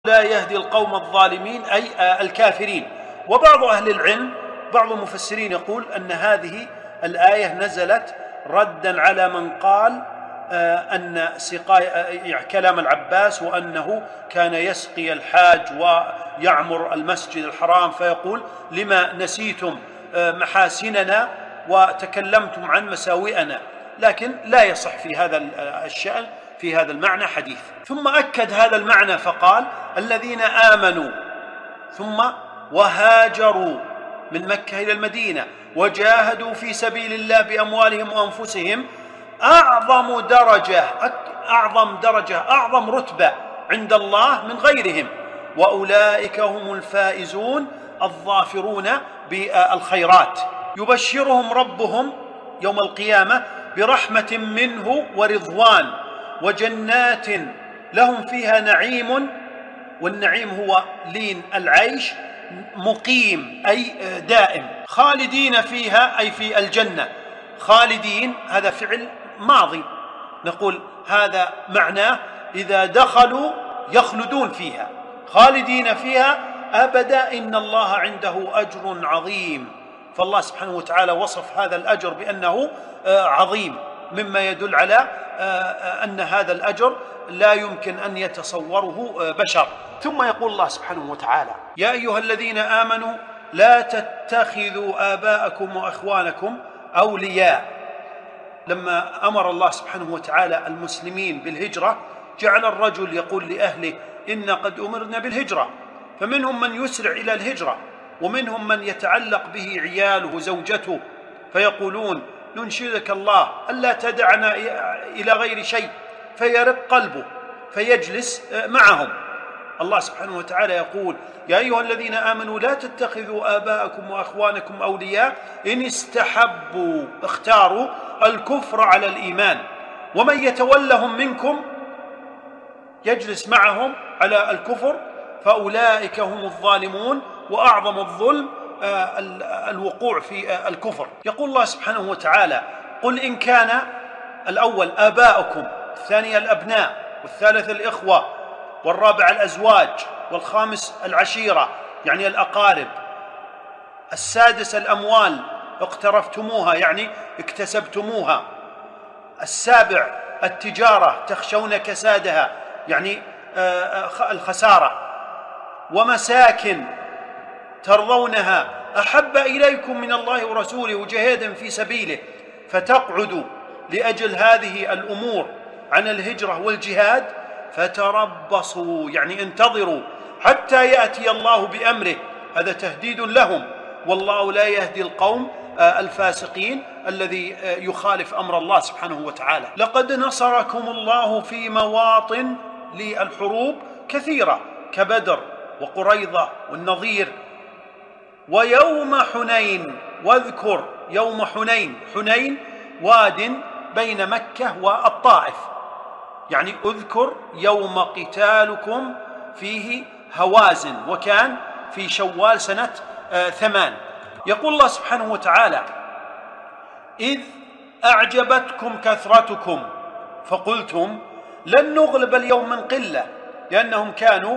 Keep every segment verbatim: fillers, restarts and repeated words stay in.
لا يهدي القوم الظالمين أي الكافرين. وبعض أهل العلم بعض المفسرين يقول أن هذه الآية نزلت ردا على من قال أن سقاية كلام العباس وأنه كان يسقي الحاج ويعمر المسجد الحرام، فيقول لما نسيتم محاسننا وتكلمتم عن مساوئنا، لكن لا يصح في هذا الشأن في هذا المعنى حديث. ثم أكد هذا المعنى فقال الذين آمنوا ثم وهاجروا من مكة إلى المدينة وجاهدوا في سبيل الله بأموالهم وأنفسهم أعظم درجة أعظم درجة أعظم رتبة عند الله من غيرهم، وأولئك هم الفائزون الظافرون بالخيرات. يبشرهم ربهم يوم القيامة برحمة منه ورضوان وجنات لهم فيها نعيم، والنعيم هو لين العيش، مقيم أي دائم، خالدين فيها أي في الجنة. خالدين هذا فعل ماضي، نقول هذا معناه إذا دخلوا يخلدون فيها، خالدين فيها أبدا، إن الله عنده أجر عظيم. فالله سبحانه وتعالى وصف هذا الأجر بأنه عظيم، مما يدل على أن هذا الأجر لا يمكن أن يتصوره بشر. ثم يقول الله سبحانه وتعالى يا أيها الذين آمنوا لا تتخذوا آباءكم وأخوانكم أولياء. لما أمر الله سبحانه وتعالى المسلمين بالهجرة جعل الرجل يقول لأهله إن قد أمرنا بالهجرة، فمنهم من يسرع إلى الهجرة ومنهم من يتعلق به عياله وزوجته، فيقولون ننشدك الله ألا تدعنا إلى غير شيء، فيرق قلبه فيجلس معهم. الله سبحانه وتعالى يقول يا أيها الذين آمنوا لا تتخذوا آباءكم وأخوانكم أولياء إن استحبوا اختاروا الكفر على الإيمان، ومن يتولهم منكم يجلس معهم على الكفر فأولئك هم الظالمون، وأعظم الظلم الوقوع في الكفر. يقول الله سبحانه وتعالى قل إن كان الأول آباؤكم، الثاني الأبناء، والثالث الإخوة، والرابع الأزواج، والخامس العشيرة يعني الأقارب، السادس الأموال اقترفتموها يعني اكتسبتموها، السابع التجارة تخشون كسادها يعني الخسارة، ومساكن ترضونها أحب إليكم من الله ورسوله وجهاد في سبيله فتقعدوا لأجل هذه الأمور عن الهجرة والجهاد فتربصوا يعني انتظروا حتى يأتي الله بأمره، هذا تهديد لهم، والله لا يهدي القوم الفاسقين الذي يخالف أمر الله سبحانه وتعالى. لقد نصركم الله في مواطن للحروب كثيرة كبدر وقريظة والنظير ويوم حنين. واذكر يوم حنين، حنين واد بين مكة والطائف، يعني اذكر يوم قتالكم فيه هوازن، وكان في شوال سنة آه ثمان. يقول الله سبحانه وتعالى إذ أعجبتكم كثرتكم فقلتم لن نغلب اليوم من قلة، لأنهم كانوا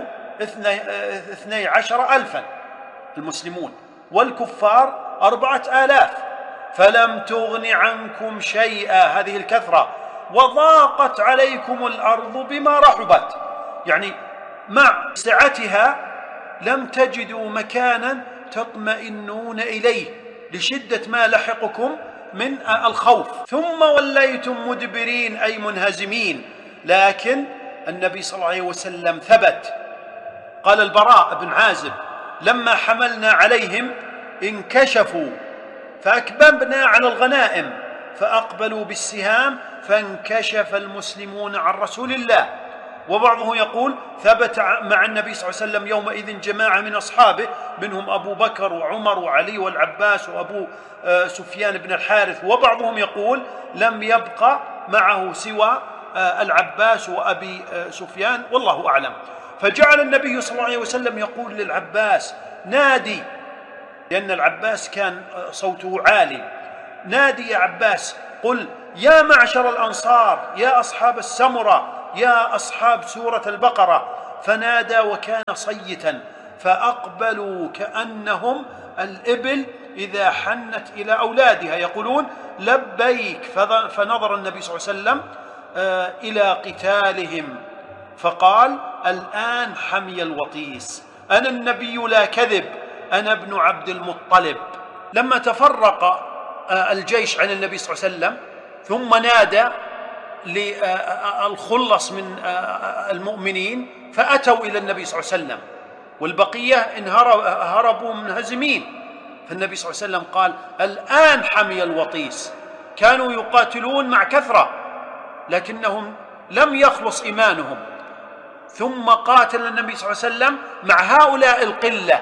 اثني عشر ألفا المسلمون والكفار أربعة آلاف، فلم تغن عنكم شيئا، هذه الكثرة، وضاقت عليكم الأرض بما رحبت، يعني مع سعتها لم تجدوا مكانا تطمئنون إليه لشدة ما لحقكم من الخوف، ثم وليتم مدبرين أي منهزمين. لكن النبي صلى الله عليه وسلم ثبت. قال البراء بن عازب لما حملنا عليهم انكشفوا فأكببنا على الغنائم فأقبلوا بالسهام فانكشف المسلمون عن رسول الله. وبعضه يقول ثبت مع النبي صلى الله عليه وسلم يومئذ جماعة من أصحابه منهم أبو بكر وعمر وعلي والعباس وأبو سفيان بن الحارث، وبعضهم يقول لم يبقى معه سوى العباس وأبي سفيان والله أعلم. فجعل النبي صلى الله عليه وسلم يقول للعباس نادي، لأن العباس كان صوته عالي، نادي يا عباس قل يا معشر الأنصار، يا أصحاب السمرة، يا أصحاب سورة البقرة، فنادى وكان صيتا، فأقبلوا كأنهم الإبل إذا حنت إلى أولادها يقولون لبيك. فنظر النبي صلى الله عليه وسلم إلى قتالهم فقال الآن حمي الوطيس، أنا النبي لا كذب، أنا ابن عبد المطلب. لما تفرق الجيش عن النبي صلى الله عليه وسلم ثم نادى للخلص من المؤمنين فأتوا إلى النبي صلى الله عليه وسلم، والبقية إن هربوا منهزمين. فالنبي صلى الله عليه وسلم قال الآن حمي الوطيس. كانوا يقاتلون مع كثرة لكنهم لم يخلص إيمانهم، ثم قاتل النبي صلى الله عليه وسلم مع هؤلاء القلة،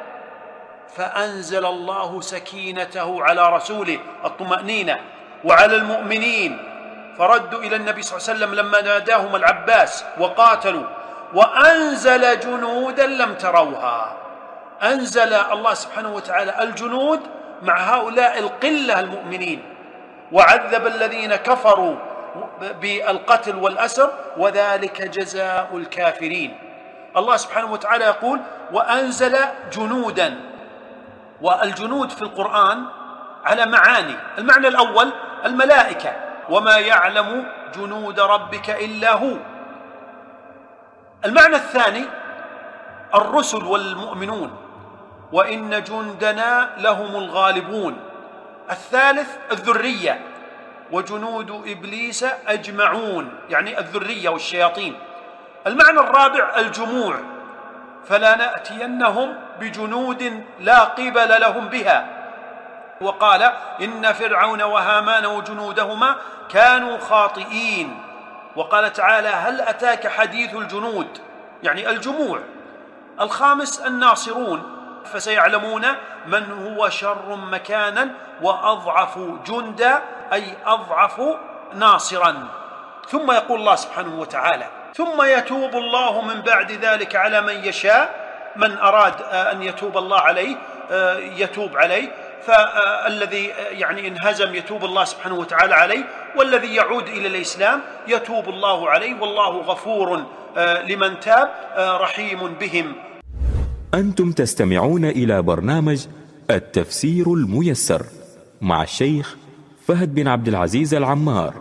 فأنزل الله سكينته على رسوله الطمأنينة وعلى المؤمنين، فردوا إلى النبي صلى الله عليه وسلم لما ناداهم العباس وقاتلوا، وأنزل جنودا لم تروها. أنزل الله سبحانه وتعالى الجنود مع هؤلاء القلة المؤمنين، وعذب الذين كفروا بالقتل والأسر، وذلك جزاء الكافرين. الله سبحانه وتعالى يقول وأنزل جنودا، والجنود في القرآن على معاني. المعنى الأول الملائكة، وما يعلم جنود ربك إلا هو. المعنى الثاني الرسل والمؤمنون، وإن جندنا لهم الغالبون. الثالث الذرية، وجنود إبليس أجمعون، يعني الذرية والشياطين. المعنى الرابع الجموع، فلا نأتينهم بجنود لا قبل لهم بها. وقال إن فرعون وهامان وجنودهما كانوا خاطئين. وقال تعالى هل أتاك حديث الجنود، يعني الجموع. الخامس الناصرون، فسيعلمون من هو شر مكانا وأضعف جندا، أي أضعف ناصرا. ثم يقول الله سبحانه وتعالى ثم يتوب الله من بعد ذلك على من يشاء. من أراد أن يتوب الله عليه يتوب عليه، فالذي يعني انهزم يتوب الله سبحانه وتعالى عليه، والذي يعود إلى الإسلام يتوب الله عليه، والله غفور لمن تاب رحيم بهم. أنتم تستمعون إلى برنامج التفسير الميسر مع الشيخ فهد بن عبد العزيز العمار.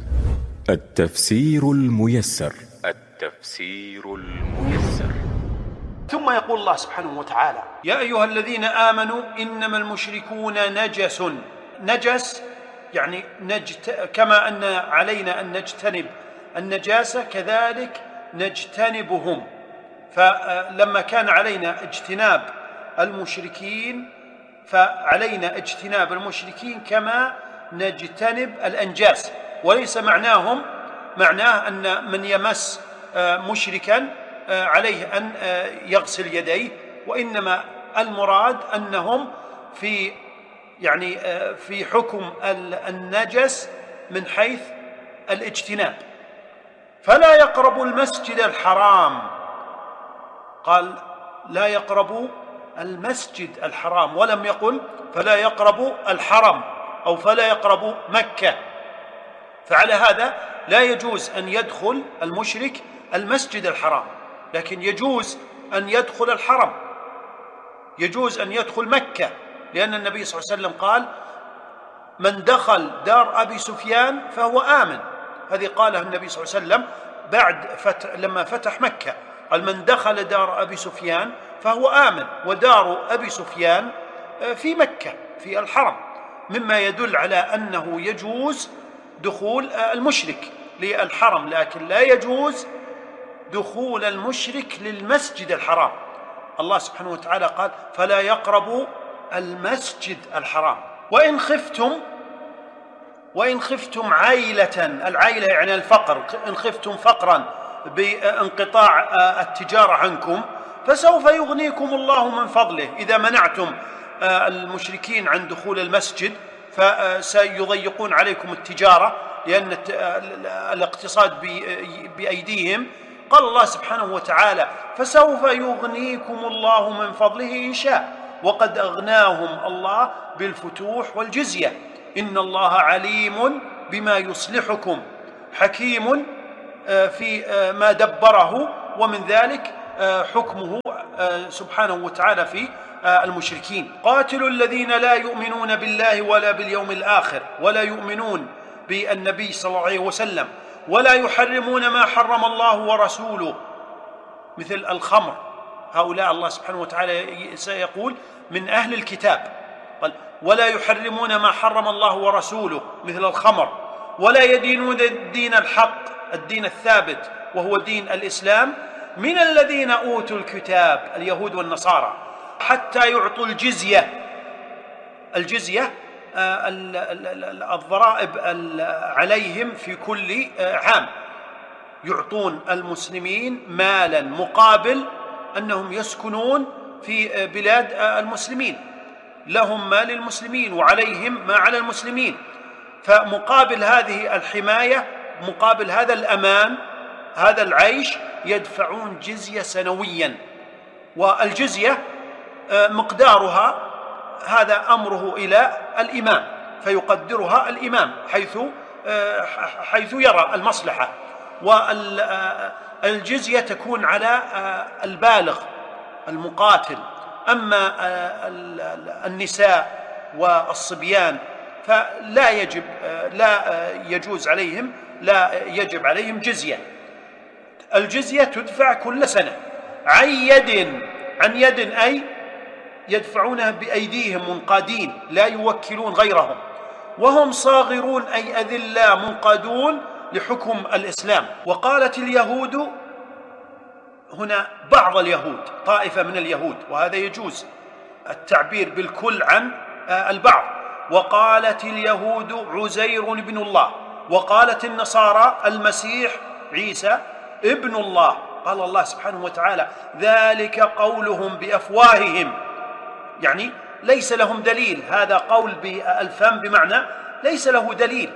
التفسير الميسر. التفسير الميسر. ثم يقول الله سبحانه وتعالى يا أيها الذين آمنوا إنما المشركون نجس. نجس يعني نجت... كما أن علينا أن نجتنب النجاسة كذلك نجتنبهم. فلما كان علينا اجتناب المشركين فعلينا اجتناب المشركين كما نجتنب الأنجاس. وليس معناهم معناه أن من يمس مشركا عليه أن يغسل يديه، وإنما المراد أنهم في يعني في حكم النجس من حيث الاجتناب. فلا يقربوا المسجد الحرام، قال لا يقربوا المسجد الحرام، ولم يقل فلا يقربوا الحرم أو فلا يقربوا مكة. فعلى هذا لا يجوز أن يدخل المشرك المسجد الحرام، لكن يجوز أن يدخل الحرم، يجوز أن يدخل مكة، لأن النبي صلى الله عليه وسلم قال من دخل دار أبي سفيان فهو آمن. هذه قالها النبي صلى الله عليه وسلم بعد فتح لما فتح مكة، قال من دخل دار أبي سفيان فهو آمن، ودار أبي سفيان في مكة في الحرم، مما يدل على أنه يجوز دخول المشرك للحرم، لكن لا يجوز دخول المشرك للمسجد الحرام. الله سبحانه وتعالى قال فلا يقربوا المسجد الحرام. وإن خفتم وإن خفتم عيلة، العيلة يعني الفقر، إن خفتم فقرا بانقطاع التجارة عنكم فسوف يغنيكم الله من فضله. إذا منعتم المشركين عن دخول المسجد فسيضيقون عليكم التجارة، لأن الاقتصاد بأيديهم. قال الله سبحانه وتعالى فسوف يغنيكم الله من فضله إن شاء، وقد أغناهم الله بالفتوح والجزية. إن الله عليم بما يصلحكم حكيم في ما دبره ومن ذلك حكمه سبحانه وتعالى في المشركين. قاتلوا الذين لا يؤمنون بالله ولا باليوم الآخر ولا يؤمنون بالنبي صلى الله عليه وسلم ولا يحرمون ما حرم الله ورسوله مثل الخمر. هؤلاء الله سبحانه وتعالى سيقول من أهل الكتاب، قال ولا يحرمون ما حرم الله ورسوله مثل الخمر ولا يدينون الدين الحق الدين الثابت وهو دين الإسلام من الذين أوتوا الكتاب اليهود والنصارى حتى يعطوا الجزية. الجزية الضرائب عليهم في كل عام، يعطون المسلمين مالا مقابل أنهم يسكنون في بلاد المسلمين، لهم ما للمسلمين وعليهم ما على المسلمين، فمقابل هذه الحماية مقابل هذا الأمان هذا العيش يدفعون جزية سنويا، والجزية مقدارها هذا أمره إلى الإمام فيقدرها الإمام حيث حيث يرى المصلحة، والجزية تكون على البالغ المقاتل، أما النساء والصبيان فلا يجب لا يجوز عليهم لا يجب عليهم جزية. الجزية تدفع كل سنة عن يد عن يد أي يدفعونها بأيديهم منقادين لا يوكلون غيرهم، وهم صاغرون أي أذلاء منقادون لحكم الإسلام. وقالت اليهود، هنا بعض اليهود طائفة من اليهود وهذا يجوز التعبير بالكل عن البعض، وقالت اليهود عزير ابن الله، وقالت النصارى المسيح عيسى ابن الله. قال الله سبحانه وتعالى ذلك قولهم بأفواههم، يعني ليس لهم دليل، هذا قول بالفم بمعنى ليس له دليل،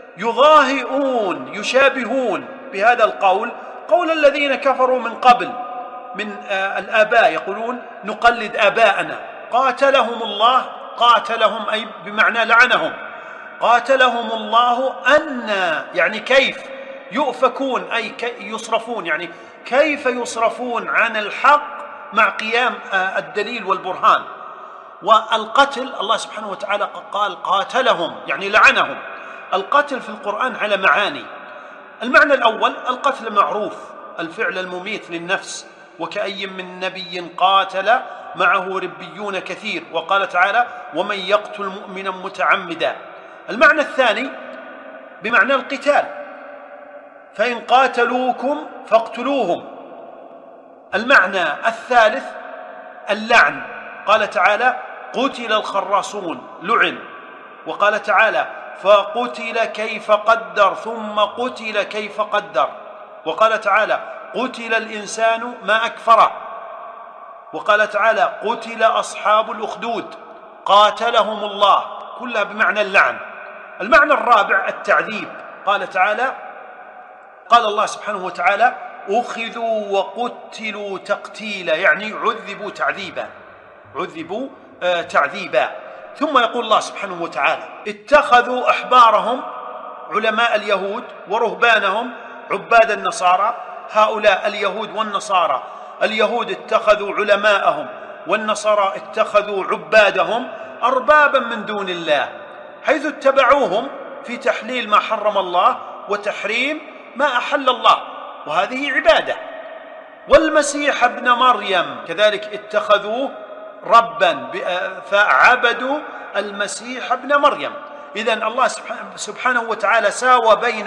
يضاهئون يشابهون بهذا القول قول الذين كفروا من قبل من الآباء، يقولون نقلد آباءنا. قاتلهم الله، قاتلهم أي بمعنى لعنهم، قاتلهم الله أن يعني كيف يؤفكون أي يصرفون، يعني كيف يصرفون عن الحق مع قيام الدليل والبرهان. والقتل الله سبحانه وتعالى قال قاتلهم يعني لعنهم. القتل في القرآن على معاني، المعنى الأول القتل معروف، الفعل المميت للنفس، وكأي من نبي قاتل معه ربيون كثير، وقال تعالى ومن يقتل مؤمنا متعمدا. المعنى الثاني بمعنى القتال، فإن قاتلوكم فاقتلوهم. المعنى الثالث اللعن، قال تعالى قتل الخراصون لعن، وقال تعالى فقتل كيف قدر ثم قتل كيف قدر، وقال تعالى قتل الإنسان ما أكفره، وقال تعالى قتل أصحاب الأخدود قاتلهم الله، كلها بمعنى اللعن. المعنى الرابع التعذيب، قال تعالى قال الله سبحانه وتعالى أخذوا وقتلوا تقتيلا، يعني عذبوا تعذيبا عذبوا آه تعذيبا. ثم يقول الله سبحانه وتعالى اتخذوا أحبارهم علماء اليهود ورهبانهم عباد النصارى. هؤلاء اليهود والنصارى، اليهود اتخذوا علماءهم والنصارى اتخذوا عبادهم أربابا من دون الله، حيث اتبعوهم في تحليل ما حرم الله وتحريم ما أحل الله، وهذه عبادة. والمسيح ابن مريم كذلك اتخذوه ربا فعبدوا المسيح ابن مريم. إذن الله سبحانه وتعالى ساوى بين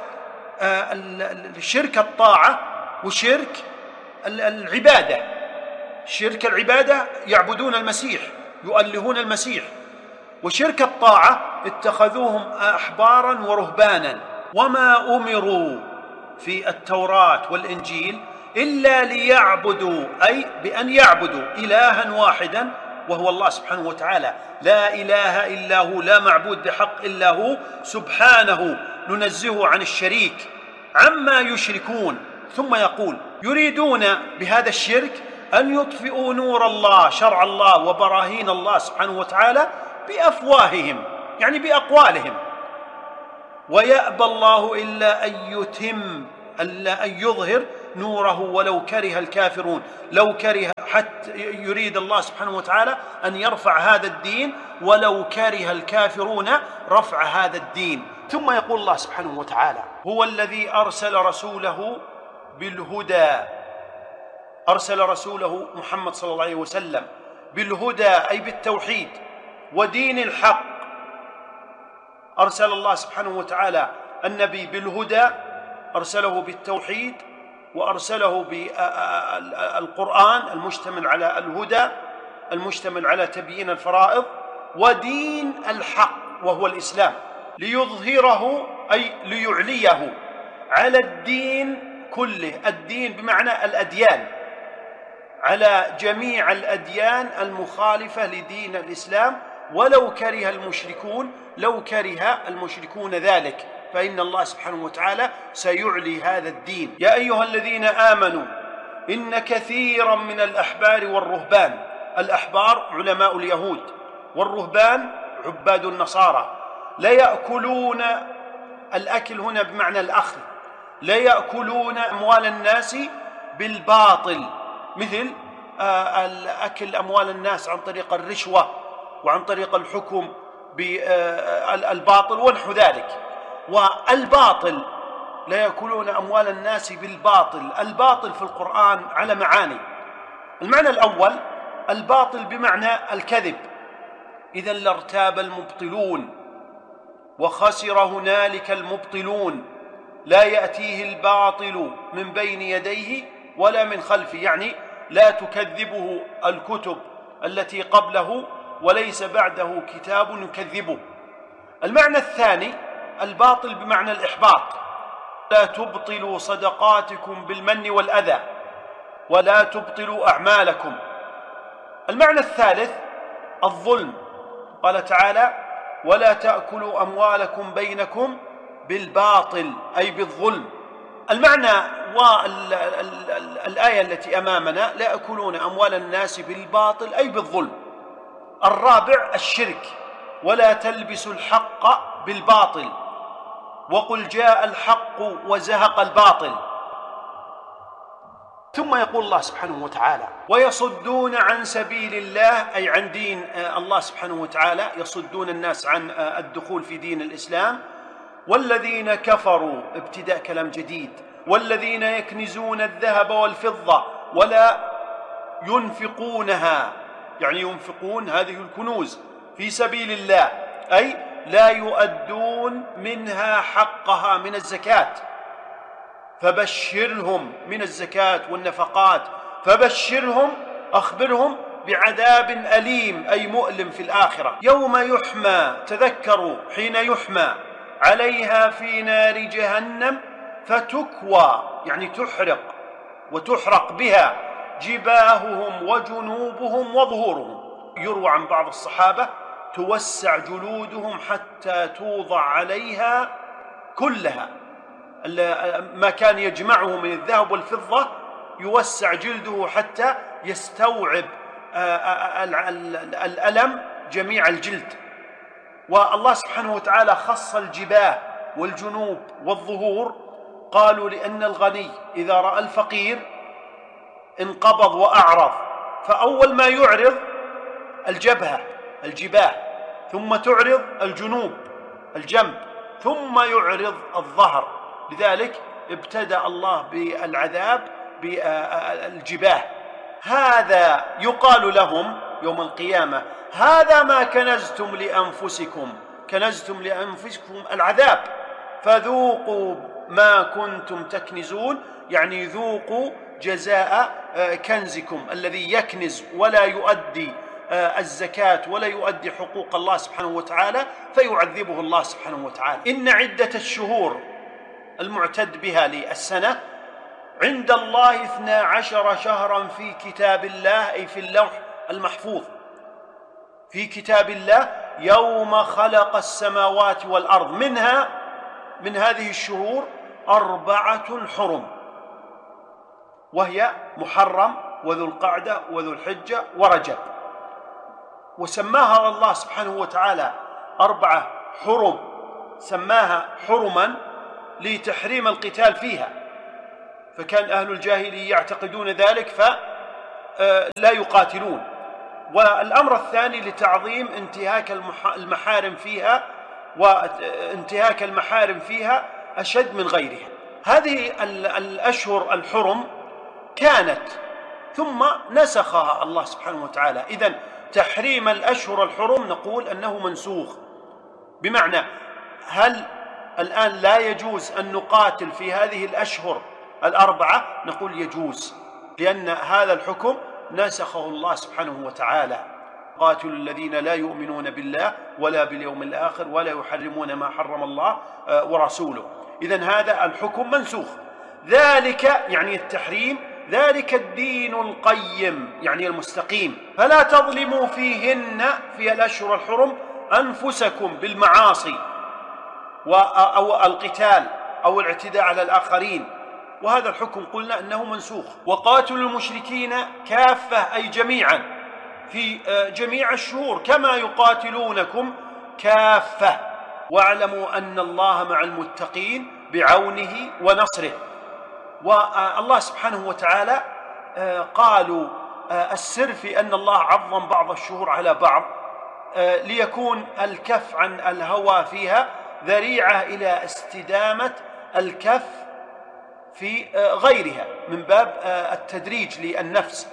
شرك الطاعة وشرك العبادة. شرك العبادة يعبدون المسيح يؤلهون المسيح، وشرك الطاعة اتخذوهم أحبارا ورهبانا. وما أمروا في التوراة والإنجيل إلا ليعبدوا أي بأن يعبدوا إلها واحدا وهو الله سبحانه وتعالى، لا إله إلا هو، لا معبود بحق إلا هو سبحانه، ننزهه عن الشريك عما يشركون. ثم يقول يريدون بهذا الشرك أن يطفئوا نور الله شرع الله وبراهين الله سبحانه وتعالى بأفواههم يعني بأقوالهم، ويأبى الله إلا أن يتم ألا أن يظهر نوره ولو كره الكافرون. لو كره، حتى يريد الله سبحانه وتعالى أن يرفع هذا الدين ولو كره الكافرون رفع هذا الدين. ثم يقول الله سبحانه وتعالى: هو الذي أرسل رسوله بالهدى، أرسل رسوله محمد صلى الله عليه وسلم بالهدى أي بالتوحيد ودين الحق. أرسل الله سبحانه وتعالى النبي بالهدى، أرسله بالتوحيد، وأرسله بالقرآن المشتمل على الهدى، المشتمل على تبيين الفرائض، ودين الحق وهو الإسلام، ليظهره أي ليعليه على الدين كله. الدين بمعنى الأديان، على جميع الأديان المخالفة لدين الإسلام، ولو كره المشركون، لو كره المشركون ذلك، فإن الله سبحانه وتعالى سيعلي هذا الدين. يا أيها الذين آمنوا إن كثيرا من الأحبار والرهبان، الأحبار علماء اليهود، والرهبان عباد النصارى، لا يأكلون، الأكل هنا بمعنى الأخذ، لا يأكلون أموال الناس بالباطل، مثل أكل أموال الناس عن طريق الرشوة وعن طريق الحكم بالباطل ونحو ذلك. والباطل لا يأكلون أموال الناس بالباطل. الباطل في القرآن على معاني. المعنى الأول الباطل بمعنى الكذب، إذا لارتاب المبطلون وخسر هنالك المبطلون، لا يأتيه الباطل من بين يديه ولا من خلفه، يعني لا تكذبه الكتب التي قبله وليس بعده كتاب يكذبه. المعنى الثاني الباطل بمعنى الإحباط، لا تبطلوا صدقاتكم بالمن والأذى ولا تبطلوا أعمالكم. المعنى الثالث الظلم، قال تعالى: ولا تأكلوا أموالكم بينكم بالباطل أي بالظلم. المعنى والآية التي أمامنا: لا يأكلون أموال الناس بالباطل أي بالظلم. الرابع الشرك، ولا تلبسوا الحق بالباطل وقل جاء الحق وزهق الباطل. ثم يقول الله سبحانه وتعالى: ويصدون عن سبيل الله أي عن دين الله سبحانه وتعالى، يصدون الناس عن الدخول في دين الإسلام. والذين كفروا، ابتداء كلام جديد، والذين يكنزون الذهب والفضة ولا ينفقونها، يعني ينفقون هذه الكنوز في سبيل الله، أي لا يؤدون منها حقها من الزكاة، فبشرهم من الزكاة والنفقات، فبشرهم أخبرهم بعذاب أليم أي مؤلم في الآخرة. يوم يحمى، تذكروا حين يحمى عليها في نار جهنم فتكوى، يعني تحرق وتحرق بها جباههم وجنوبهم وظهورهم. يروى عن بعض الصحابة: توسع جلودهم حتى توضع عليها كلها، ما كان يجمعه من الذهب والفضة يوسع جلده حتى يستوعب الألم جميع الجلد. والله سبحانه وتعالى خص الجباه والجنوب والظهور، قالوا لأن الغني إذا رأى الفقير انقبض وأعرض، فأول ما يعرض الجبهة الجباه، ثم تعرض الجنوب الجنب، ثم يعرض الظهر. لذلك ابتدأ الله بالعذاب بالجباه. هذا يقال لهم يوم القيامة: هذا ما كنزتم لأنفسكم، كنزتم لأنفسكم العذاب، فذوقوا ما كنتم تكنزون، يعني ذوقوا جزاء كنزكم الذي يكنز ولا يؤدي الزكاة ولا يؤدي حقوق الله سبحانه وتعالى، فيعذبه الله سبحانه وتعالى. إن عدة الشهور المعتد بها للسنة عند الله اثنا عشر شهرا في كتاب الله، أي في اللوح المحفوظ، في كتاب الله يوم خلق السماوات والأرض. منها من هذه الشهور أربعة حرم، وهي محرم وذو القعدة وذو الحجة ورجب. وسماها الله سبحانه وتعالى أربعة حرم، سماها حرما لتحريم القتال فيها، فكان أهل الجاهلية يعتقدون ذلك فلا يقاتلون. والأمر الثاني لتعظيم انتهاك المحارم فيها، وانتهاك المحارم فيها أشد من غيرها. هذه الأشهر الحرم كانت ثم نسخها الله سبحانه وتعالى. إذن تحريم الأشهر الحرم نقول أنه منسوخ، بمعنى هل الآن لا يجوز أن نقاتل في هذه الأشهر الأربعة؟ نقول يجوز، لأن هذا الحكم نسخه الله سبحانه وتعالى. قاتلوا الذين لا يؤمنون بالله ولا باليوم الآخر ولا يحرمون ما حرم الله ورسوله. إذن هذا الحكم منسوخ. ذلك يعني التحريم، ذلك الدين القيم يعني المستقيم، فلا تظلموا فيهن في الأشهر الحرم أنفسكم بالمعاصي أو القتال أو الاعتداء على الآخرين. وهذا الحكم قلنا أنه منسوخ. وقاتلوا المشركين كافة أي جميعا في جميع الشهور كما يقاتلونكم كافة، واعلموا أن الله مع المتقين بعونه ونصره. والله سبحانه وتعالى قالوا السر في أن الله عظم بعض الشهور على بعض ليكون الكف عن الهوى فيها ذريعة إلى استدامة الكف في غيرها من باب التدريج للنفس،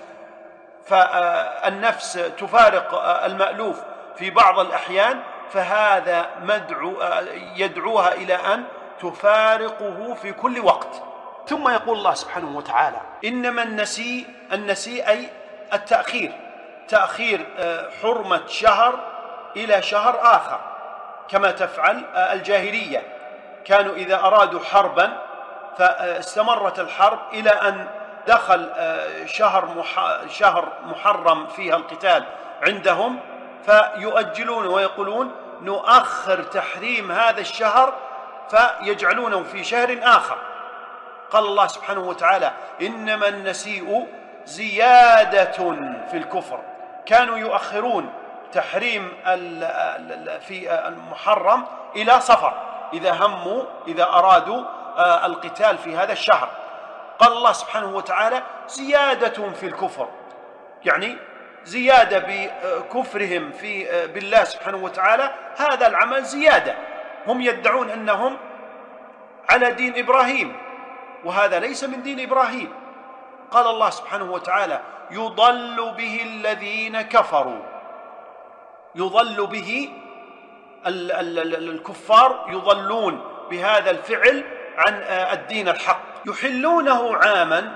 فالنفس تفارق المألوف في بعض الأحيان، فهذا مدعو يدعوها إلى أن تفارقه في كل وقت. ثم يقول الله سبحانه وتعالى إنما النسي، النسي أي التأخير، تأخير حرمة شهر إلى شهر آخر كما تفعل الجاهلية. كانوا إذا أرادوا حربا فاستمرت الحرب إلى أن دخل شهر شهر محرم فيها القتال عندهم، فيؤجلون ويقولون نؤخر تحريم هذا الشهر فيجعلونه في شهر آخر. قال الله سبحانه وتعالى إنما النسيء زيادة في الكفر. كانوا يؤخرون تحريم في المحرم إلى صفر إذا هموا إذا أرادوا القتال في هذا الشهر. قال الله سبحانه وتعالى زيادة في الكفر، يعني زيادة بكفرهم في بالله سبحانه وتعالى، هذا العمل زيادة. هم يدعون أنهم على دين إبراهيم وهذا ليس من دين إبراهيم. قال الله سبحانه وتعالى يضل به الذين كفروا، يضل به الكفار يضلون بهذا الفعل عن الدين الحق. يحلونه عاما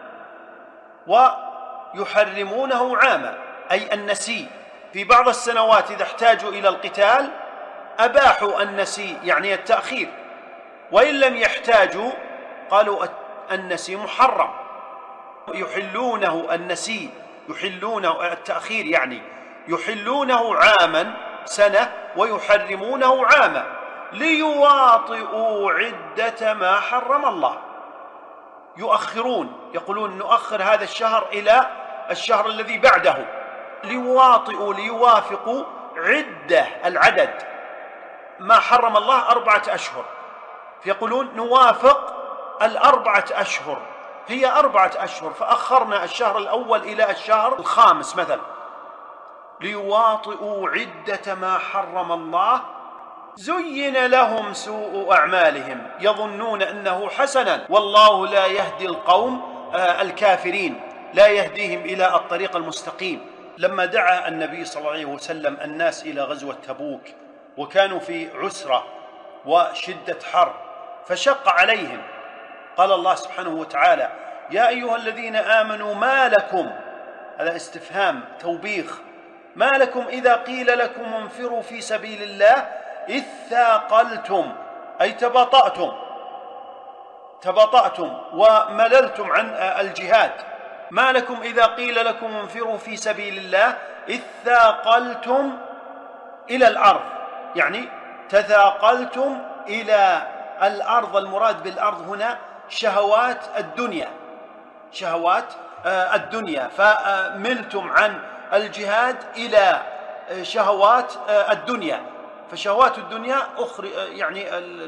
ويحرمونه عاما، أي النسي. في بعض السنوات إذا احتاجوا إلى القتال أباحوا النسي يعني التأخير، وإن لم يحتاجوا قالوا النسي محرم. يحلونه النسي، يحلونه التأخير يعني يحلونه عاما سنة ويحرمونه عاما ليواطئوا عدة ما حرم الله. يؤخرون، يقولون نؤخر هذا الشهر إلى الشهر الذي بعده، ليواطئوا ليوافقوا عدة العدد ما حرم الله أربعة أشهر، فيقولون نوافق الأربعة أشهر، هي أربعة أشهر فأخرنا الشهر الأول إلى الشهر الخامس مثلا، ليواطئوا عدة ما حرم الله زين لهم سوء أعمالهم يظنون أنه حسنا والله لا يهدي القوم الكافرين، لا يهديهم إلى الطريق المستقيم. لما دعا النبي صلى الله عليه وسلم الناس إلى غزوة تبوك وكانوا في عسرة وشدة حر فشق عليهم، قال الله سبحانه وتعالى يا أيها الذين آمنوا ما لكم، هذا استفهام توبيخ، ما لكم إذا قيل لكم انفروا في سبيل الله إذ ثاقلتم، أي تباطأتم تباطأتم ومللتم عن الجهاد. ما لكم إذا قيل لكم انفروا في سبيل الله إذ ثاقلتم إلى الأرض، يعني تثاقلتم إلى الأرض. المراد بالأرض هنا شهوات الدنيا، شهوات الدنيا، فملتم عن الجهاد إلى شهوات الدنيا. فشهوات الدنيا أخر يعني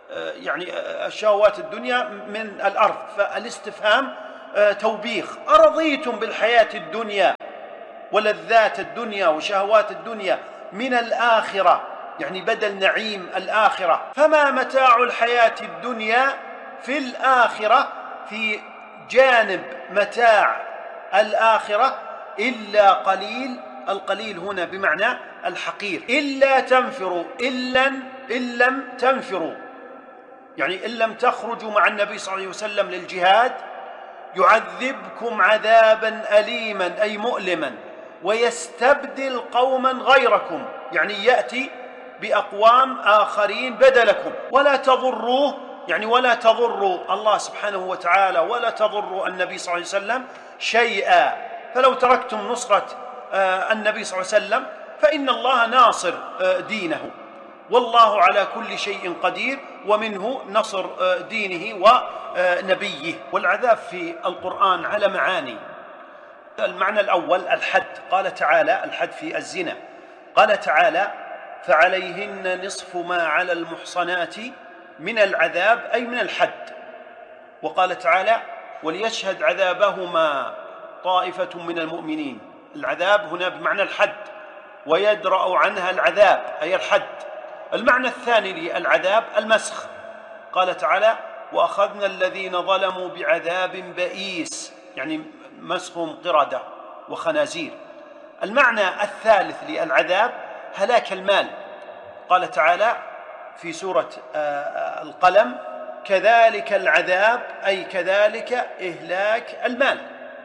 يعني الشهوات الدنيا من الأرض. فالاستفهام توبيخ. أرضيتم بالحياة الدنيا ولذات الدنيا وشهوات الدنيا من الآخرة، يعني بدل نعيم الآخرة، فما متاع الحياة الدنيا في الآخرة في جانب متاع الآخرة إلا قليل. القليل هنا بمعنى الحقير. إلا تنفروا، إلا إن لم تنفروا، يعني إن لم تخرجوا مع النبي صلى الله عليه وسلم للجهاد يعذبكم عذابا أليما أي مؤلما، ويستبدل قوما غيركم، يعني يأتي بأقوام آخرين بدلكم، ولا تضروه، يعني ولا تضروا الله سبحانه وتعالى ولا تضروا النبي صلى الله عليه وسلم شيئا. فلو تركتم نصرة النبي صلى الله عليه وسلم فإن الله ناصر دينه، والله على كل شيء قدير، ومنه نصر دينه ونبيه. والعذاب في القرآن على معاني. المعنى الأول الحد، قال تعالى الحد في الزنا، قال تعالى فعليهن نصف ما على المحصنات من العذاب أي من الحد. وقال تعالى وليشهد عذابهما طائفة من المؤمنين. العذاب هنا بمعنى الحد، ويدرأ عنها العذاب أي الحد. المعنى الثاني للعذاب المسخ، قال تعالى وأخذنا الذين ظلموا بعذاب بئيس، يعني مسخهم قردة وخنازير. المعنى الثالث للعذاب هلاك المال، قال تعالى في سورة القلم كذلك العذاب أي كذلك إهلاك المال.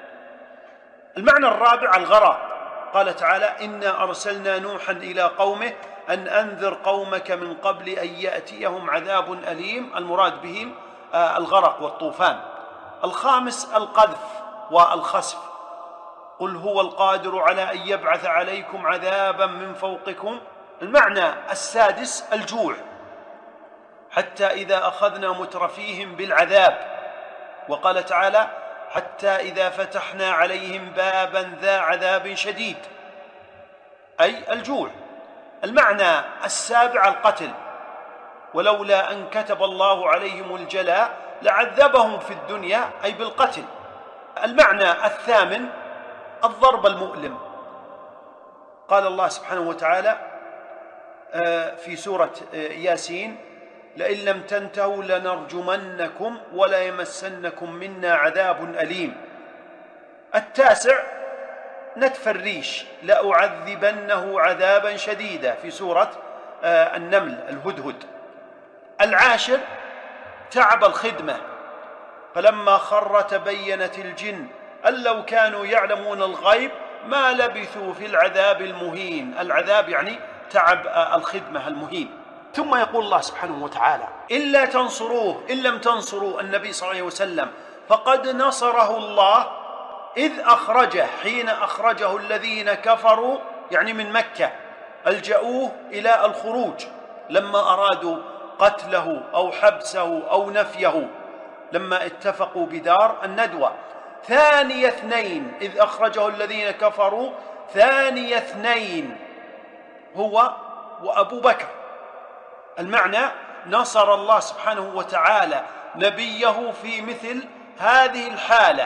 المعنى الرابع الغرق، قال تعالى إنا أرسلنا نوحا إلى قومه أن أنذر قومك من قبل أن يأتيهم عذاب أليم، المراد بهم الغرق والطوفان. الخامس القذف والخسف، قل هو القادر على أن يبعث عليكم عذابا من فوقكم. المعنى السادس الجوع، حتى إذا أخذنا مترفيهم بالعذاب، وقال تعالى حتى إذا فتحنا عليهم بابا ذا عذاب شديد أي الجوع. المعنى السابع القتل، ولولا أن كتب الله عليهم الجلاء لعذبهم في الدنيا أي بالقتل. المعنى الثامن الضرب المؤلم، قال الله سبحانه وتعالى في سورة ياسين لئن لم تنتهوا لنرجمنكم ولا يمسنكم منا عذاب أليم. التاسع نتف الريش لأعذبنه عذابا شديدا في سورة النمل الهدهد. العاشر تعب الخدمة، فلما خر تبينت الجن أن لو كانوا يعلمون الغيب ما لبثوا في العذاب المهين. العذاب يعني تعب الخدمة المهين. ثم يقول الله سبحانه وتعالى إلا تنصروه، إن لم تنصروا النبي صلى الله عليه وسلم فقد نصره الله إذ أخرجه، حين أخرجه الذين كفروا يعني من مكة ألجأوه إلى الخروج لما أرادوا قتله أو حبسه أو نفيه، لما اتفقوا بدار الندوة. ثاني اثنين إذ أخرجه الذين كفروا، ثاني اثنين هو وأبو بكر. المعنى نصر الله سبحانه وتعالى نبيه في مثل هذه الحالة،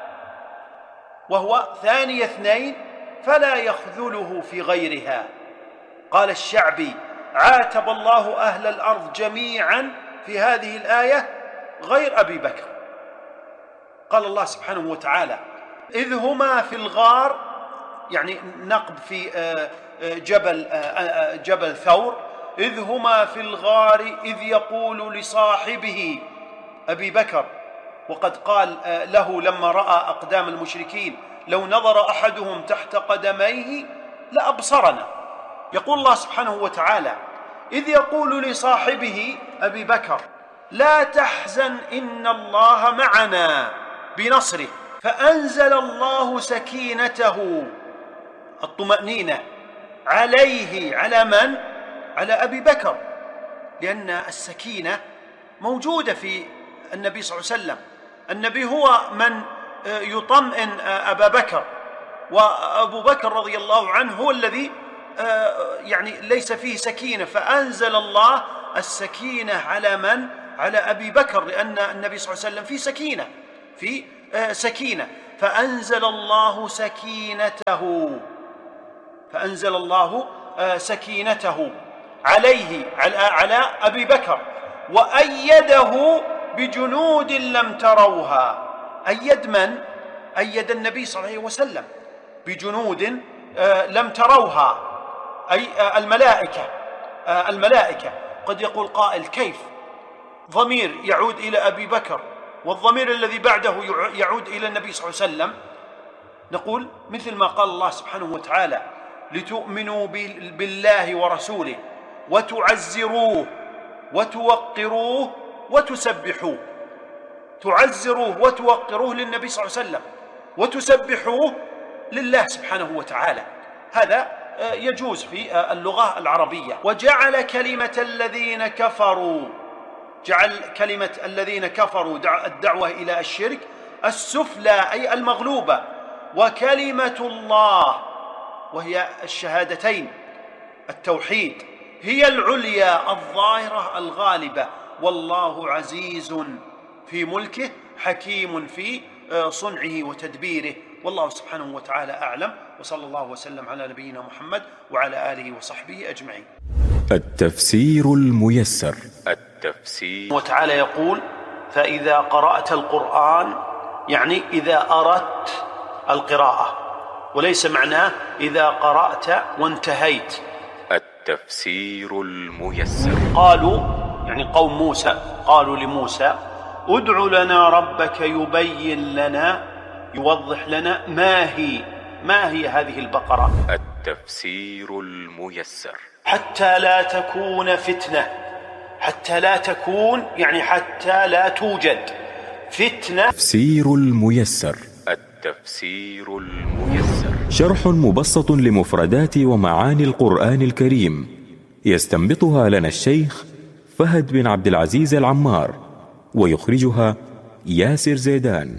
وهو ثاني اثنين فلا يخذله في غيرها. قال الشعبي عاتب الله أهل الأرض جميعا في هذه الآية غير أبي بكر. قال الله سبحانه وتعالى إذ هما في الغار، يعني نقب في جبل جبل ثور، إذ هما في الغار إذ يقول لصاحبه أبي بكر، وقد قال له لما رأى أقدام المشركين لو نظر أحدهم تحت قدميه لأبصرنا. يقول الله سبحانه وتعالى إذ يقول لصاحبه أبي بكر لا تحزن إن الله معنا بنصره، فأنزل الله سكينته الطمأنينة عليه. على من؟ على أبي بكر، لأن السكينة موجودة في النبي صلى الله عليه وسلم. النبي هو من يطمئن أبا بكر، وأبو بكر رضي الله عنه هو الذي يعني ليس فيه سكينة، فأنزل الله السكينة على من؟ على أبي بكر، لأن النبي صلى الله عليه وسلم في سكينة في سكينة فأنزل الله سكينته فأنزل الله سكينته عليه على أبي بكر وأيده بجنود لم تروها. أيد من؟ أيد النبي صلى الله عليه وسلم بجنود لم تروها، أي الملائكة. الملائكة قد يقول قائل كيف ضمير يعود إلى أبي بكر والضمير الذي بعده يعود إلى النبي صلى الله عليه وسلم؟ نقول مثل ما قال الله سبحانه وتعالى لتؤمنوا بالله ورسوله وتعزروه وتوقروه وتسبحوه. تعزروه وتوقروه للنبي صلى الله عليه وسلم وتسبحوه لله سبحانه وتعالى، هذا يجوز في اللغة العربية. وجعل كلمة الذين كفروا جعل كلمة الذين كفروا الدعوة إلى الشرك السفلى أي المغلوبة، وكلمة الله وهي الشهادتين التوحيد هي العليا الظاهرة الغالبة، والله عزيز في ملكه حكيم في صنعه وتدبيره، والله سبحانه وتعالى أعلم، وصلى الله وسلم على نبينا محمد وعلى آله وصحبه أجمعين. التفسير الميسر. التفسير وتعالى يقول فإذا قرأت القرآن، يعني إذا أردت القراءة، وليس معناه إذا قرأت وانتهيت. التفسير الميسر. قالوا يعني قوم موسى قالوا لموسى ادع لنا ربك يبين لنا يوضح لنا ما هي ما هي هذه البقرة. التفسير الميسر. حتى لا تكون فتنة، حتى لا تكون يعني حتى لا توجد فتنة. التفسير الميسر. التفسير الميسر شرح مبسط لمفردات ومعاني القرآن الكريم، يستنبطها لنا الشيخ فهد بن عبد العزيز العمار، ويخرجها ياسر زيدان.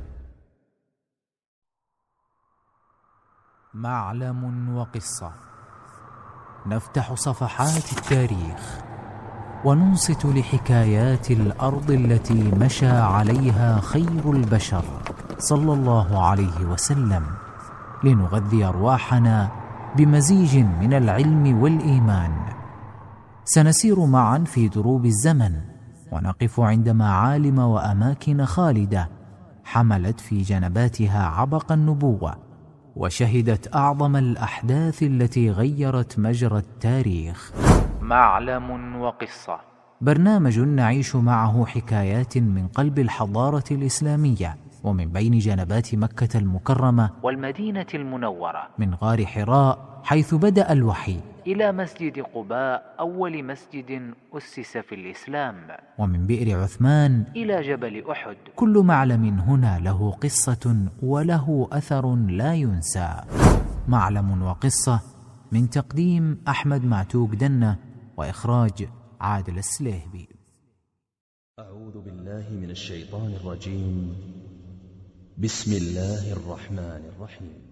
معلم وقصة، نفتح صفحات التاريخ وننصت لحكايات الأرض التي مشى عليها خير البشر صلى الله عليه وسلم، لنغذي أرواحنا بمزيج من العلم والإيمان. سنسير معا في دروب الزمن ونقف عند معالم وأماكن خالدة حملت في جنباتها عبق النبوة، وشهدت أعظم الأحداث التي غيرت مجرى التاريخ. معلم وقصة، برنامج نعيش معه حكايات من قلب الحضارة الإسلامية ومن بين جنبات مكة المكرمة والمدينة المنورة، من غار حراء حيث بدأ الوحي إلى مسجد قباء أول مسجد أسس في الإسلام، ومن بئر عثمان إلى جبل أحد. كل معلم هنا له قصة وله أثر لا ينسى. معلم وقصة من تقديم أحمد معتوق دنة وإخراج عادل السليهبي. أعوذ بالله من الشيطان الرجيم. بسم الله الرحمن الرحيم.